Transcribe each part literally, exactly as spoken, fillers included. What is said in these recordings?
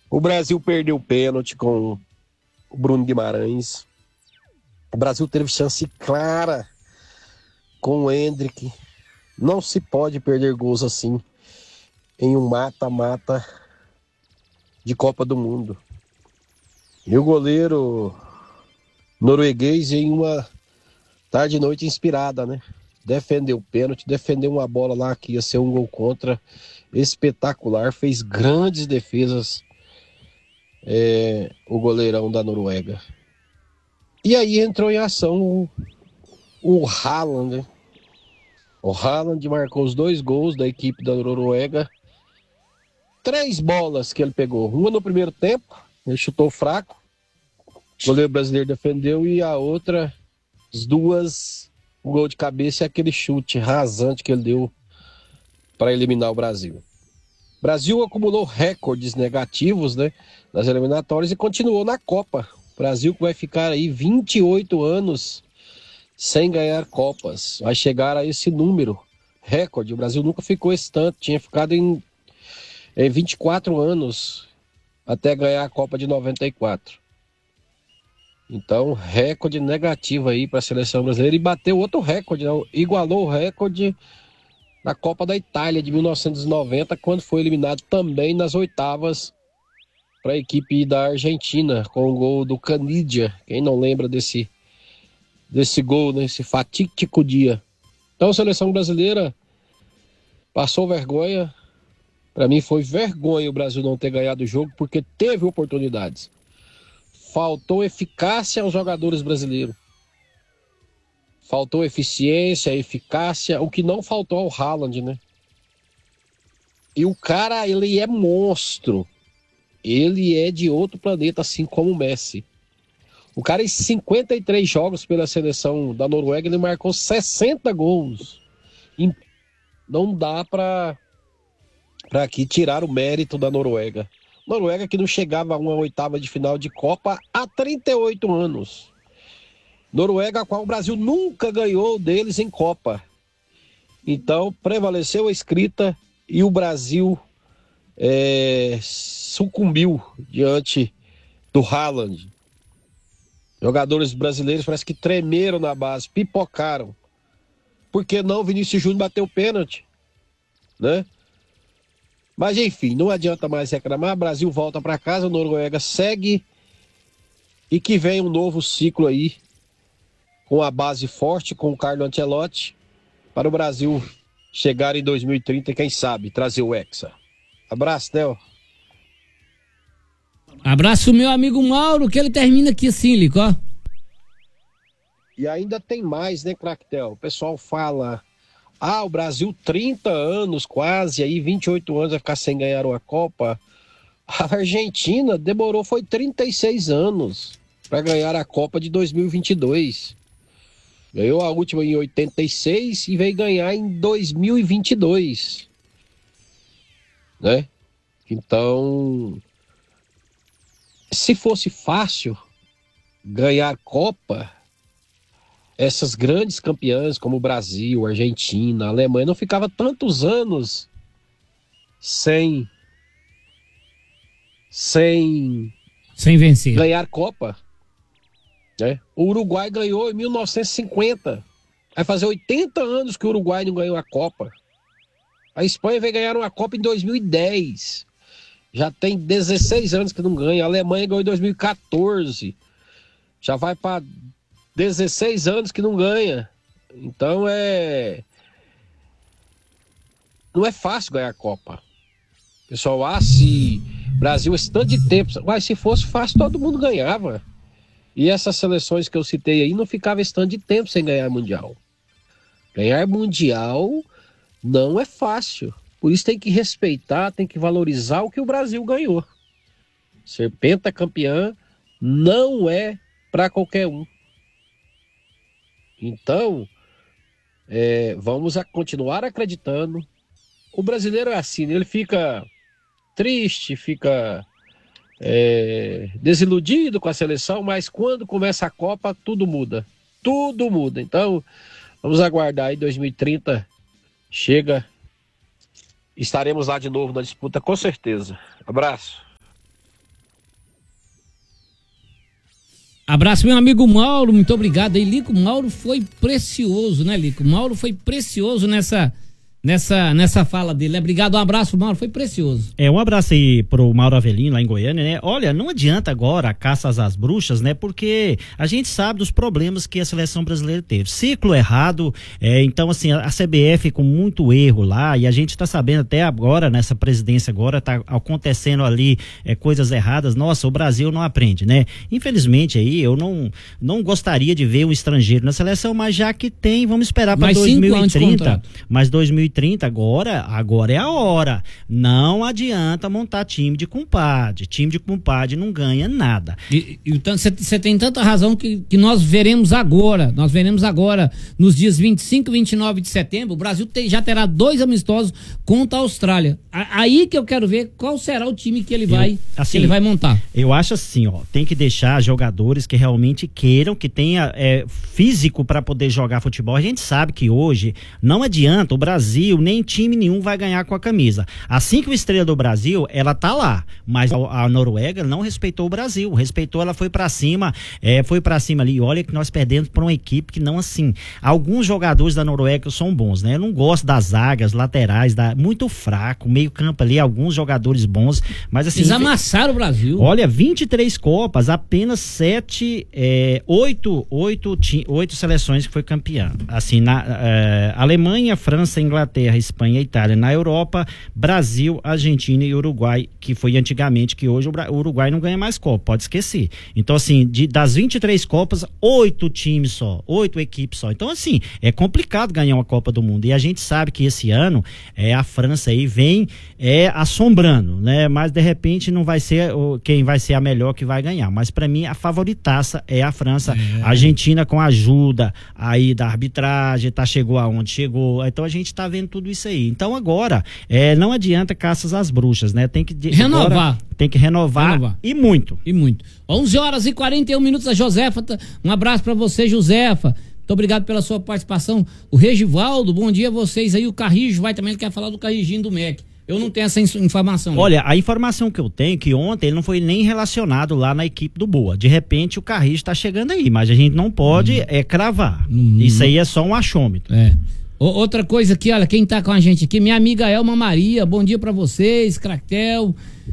O Brasil perdeu o pênalti com o Bruno Guimarães. O Brasil teve chance clara com o Endrick. Não se pode perder gols assim em um mata-mata de Copa do Mundo. E o goleiro norueguês em uma tarde e noite inspirada, né? Defendeu o pênalti, defendeu uma bola lá que ia ser um gol contra. Espetacular, fez grandes defesas é, o goleirão da Noruega. E aí entrou em ação o, o Haaland, né? O Haaland marcou os dois gols da equipe da Noruega. Três bolas que ele pegou. Uma no primeiro tempo, ele chutou fraco. O goleiro brasileiro defendeu. E a outra, as duas, o gol de cabeça e aquele chute rasante que ele deu para eliminar o Brasil. O Brasil acumulou recordes negativos, né, nas eliminatórias e continuou na Copa. O Brasil vai ficar aí vinte e oito anos sem ganhar Copas. Vai chegar a esse número, recorde. O Brasil nunca ficou esse tanto, tinha ficado em, em vinte e quatro anos até ganhar a Copa de noventa e quatro. Então, recorde negativo aí para a seleção brasileira e bateu outro recorde, né? Igualou o recorde na Copa da Itália de mil novecentos e noventa, quando foi eliminado também nas oitavas para a equipe da Argentina, com o gol do Canidia. Quem não lembra desse, desse gol, nesse fatídico dia? Então, a seleção brasileira passou vergonha. Para mim foi vergonha o Brasil não ter ganhado o jogo, porque teve oportunidades. Faltou eficácia aos jogadores brasileiros. Faltou eficiência, eficácia, o que não faltou ao Haaland, né? E o cara, ele é monstro. Ele é de outro planeta, assim como o Messi. O cara, em cinquenta e três jogos pela seleção da Noruega, ele marcou sessenta gols. E não dá pra, pra aqui tirar o mérito da Noruega. Noruega que não chegava a uma oitava de final de Copa há trinta e oito anos. Noruega, a qual o Brasil nunca ganhou deles em Copa. Então, prevaleceu a escrita e o Brasil é, sucumbiu diante do Haaland. Jogadores brasileiros parece que tremeram na base, pipocaram. Por que não? Vinícius Júnior bateu o pênalti, né? Mas enfim, não adianta mais reclamar. Brasil volta para casa, Noruega segue e que vem um novo ciclo aí com a base forte, com o Carlo Ancelotti, para o Brasil chegar em dois mil e trinta e quem sabe trazer o Hexa. Abraço, Theo. Abraço meu amigo Mauro, que ele termina aqui assim, Lico, ó. E ainda tem mais, né, Cractel? O pessoal fala, ah, o Brasil trinta anos quase, aí vinte e oito anos vai ficar sem ganhar uma Copa. A Argentina demorou, foi trinta e seis anos para ganhar a Copa de dois mil e vinte e dois. Ganhou a última em oitenta e seis e veio ganhar em dois mil e vinte e dois. Né? Então, se fosse fácil ganhar Copa, essas grandes campeãs como o Brasil, a Argentina, a Alemanha, não ficava tantos anos sem sem sem vencer, ganhar Copa, né? O Uruguai ganhou em mil novecentos e cinquenta. Vai fazer oitenta anos que o Uruguai não ganhou a Copa. A Espanha veio ganhar uma Copa em dois mil e dez. Já tem dezesseis anos que não ganha. A Alemanha ganhou em dois mil e quatorze. Já vai para dezesseis anos que não ganha. Então é... não é fácil ganhar a Copa. Pessoal, ah, se Brasil esse tanto de tempo... Mas se fosse fácil, todo mundo ganhava. E essas seleções que eu citei aí não ficava esse tanto de tempo sem ganhar Mundial. Ganhar Mundial não é fácil. Por isso tem que respeitar, tem que valorizar o que o Brasil ganhou. Ser pentacampeã não é para qualquer um. Então, é, vamos a continuar acreditando. O brasileiro é assim, ele fica triste, fica é, desiludido com a seleção, mas quando começa a Copa, tudo muda. Tudo muda. Então, vamos aguardar aí, dois mil e trinta chega, estaremos lá de novo na disputa, com certeza. Abraço. Abraço, meu amigo Mauro, muito obrigado aí, Lico. Mauro foi precioso, né, Lico? Mauro foi precioso nessa... Nessa, nessa fala dele, né? Obrigado, um abraço, Mauro, foi precioso. É, um abraço aí pro Mauro Avelino, lá em Goiânia, né? Olha, não adianta agora a caça às bruxas, né? Porque a gente sabe dos problemas que a seleção brasileira teve. Ciclo errado, é, então assim, a, a C B F com muito erro lá, e a gente tá sabendo até agora, nessa presidência agora, tá acontecendo ali é, coisas erradas. Nossa, o Brasil não aprende, né? Infelizmente aí, eu não, não gostaria de ver um estrangeiro na seleção, mas já que tem, vamos esperar para dois mil e trinta. Mas dois mil e trinta agora, agora é a hora. Não adianta montar time de compadre. Time de compadre não ganha nada. E você tem tanta razão que, que nós veremos agora, nós veremos agora, nos dias vinte e cinco e vinte e nove de setembro, o Brasil tem, já terá dois amistosos contra a Austrália. A, aí que eu quero ver qual será o time que ele vai, eu, assim, que ele vai montar. Eu acho assim, ó, tem que deixar jogadores que realmente queiram, que tenha é, físico para poder jogar futebol. A gente sabe que hoje não adianta o Brasil, nem time nenhum vai ganhar com a camisa. Assim que o Estrela do Brasil, ela tá lá, mas a, a Noruega não respeitou o Brasil, respeitou, ela foi pra cima, é, foi pra cima ali, olha que nós perdemos pra uma equipe que não assim, alguns jogadores da Noruega são bons, né, eu não gosto das zagas, laterais, da, muito fraco, meio campo ali, alguns jogadores bons, mas assim... Eles amassaram o Brasil. Olha, vinte e três Copas, apenas sete, é, oito, oito, oito seleções que foi campeã, assim, na é, Alemanha, França, Inglaterra, Espanha e Itália. Na Europa, Brasil, Argentina e Uruguai, que foi antigamente, que hoje o Uruguai não ganha mais Copa, pode esquecer. Então, assim, de, das vinte e três Copas, oito times só, oito equipes só. Então, assim, é complicado ganhar uma Copa do Mundo. E a gente sabe que esse ano é, a França aí vem é, assombrando, né? Mas, de repente, não vai ser o, quem vai ser a melhor que vai ganhar. Mas, para mim, a favoritaça é a França. É. A Argentina, com a ajuda aí da arbitragem, tá, chegou aonde chegou. Então, a gente tá vendo tudo isso aí. Então agora, é, não adianta caças às bruxas, né? Tem que de, renovar. Agora, tem que renovar, renovar e muito. E muito. onze horas e quarenta e um minutos, a Josefa, um abraço pra você, Josefa. Muito obrigado pela sua participação. O Regivaldo, bom dia a vocês aí. O Carrijo vai também, ele quer falar do Carrijinho do M E C. Eu não tenho essa informação. Né? Olha, a informação que eu tenho é que ontem ele não foi nem relacionado lá na equipe do Boa. De repente o Carrijo está chegando aí, mas a gente não pode hum. é, cravar. Hum. Isso aí é só um achômetro. É. Outra coisa aqui, olha, quem tá com a gente aqui, minha amiga Elma Maria, bom dia pra vocês, Cractel,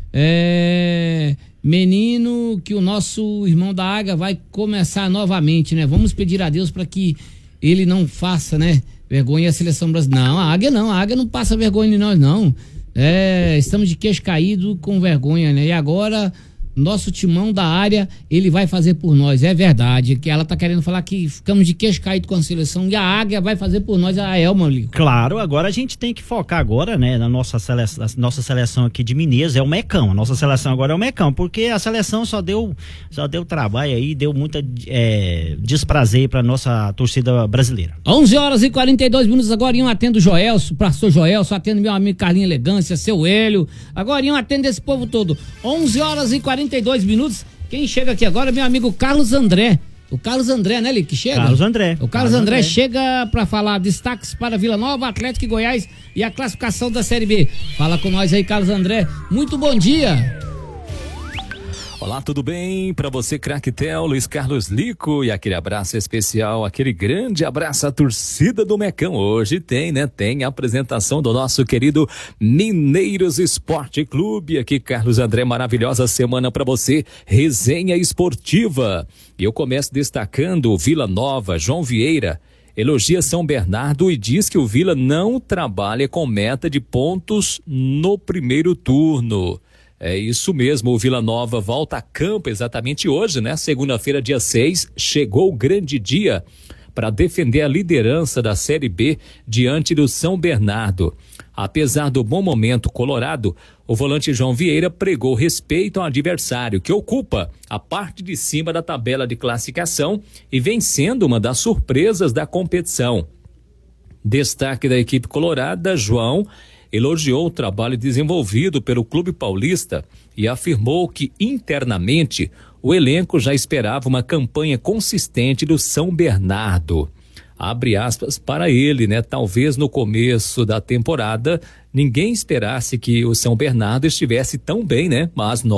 é, menino, que o nosso irmão da Águia vai começar novamente, né? Vamos pedir a Deus para que ele não faça, né, vergonha à seleção brasileira. Não, a Águia não, a Águia não passa vergonha em nós, não. É, estamos de queixo caído com vergonha, né? E agora... nosso timão da área, ele vai fazer por nós, é verdade, que ela tá querendo falar que ficamos de queixo caído com a seleção e a Águia vai fazer por nós, a Elma ali. Claro, agora a gente tem que focar agora, né, na nossa seleção, nossa seleção aqui de Mineiros, é o Mecão, a nossa seleção agora é o Mecão, porque a seleção só deu, só deu trabalho aí, deu muita é, desprazer pra nossa torcida brasileira. onze horas e quarenta e dois minutos, agora iam atendo o Joelso, pastor Joelso, atendo meu amigo Carlinhos Elegância, seu Hélio, agora iam atendo esse povo todo. onze horas e quarenta e dois minutos, quem chega aqui agora é meu amigo Carlos André. O Carlos André, né, Li, que chega? Carlos André. O Carlos, Carlos André, André chega para falar destaques para Vila Nova, Atlético e Goiás e a classificação da Série B. Fala com nós aí, Carlos André. Muito bom dia. Olá, tudo bem? Para você, Cractel, Luiz Carlos Lico, e aquele abraço especial, aquele grande abraço à torcida do Mecão. Hoje tem, né? Tem a apresentação do nosso querido Mineiros Esporte Clube. Aqui, Carlos André, maravilhosa semana para você, resenha esportiva. E eu começo destacando o Vila Nova, João Vieira. Elogia São Bernardo e diz que o Vila não trabalha com meta de pontos no primeiro turno. É isso mesmo, o Vila Nova volta a campo exatamente hoje, né? Segunda-feira, dia seis, chegou o grande dia para defender a liderança da Série B diante do São Bernardo. Apesar do bom momento colorado, o volante João Vieira pregou respeito ao adversário, que ocupa a parte de cima da tabela de classificação e vem sendo uma das surpresas da competição. Destaque da equipe colorada, João elogiou o trabalho desenvolvido pelo Clube Paulista e afirmou que internamente o elenco já esperava uma campanha consistente do São Bernardo. Abre aspas para ele, né? Talvez no começo da temporada ninguém esperasse que o São Bernardo estivesse tão bem, né? Mas nós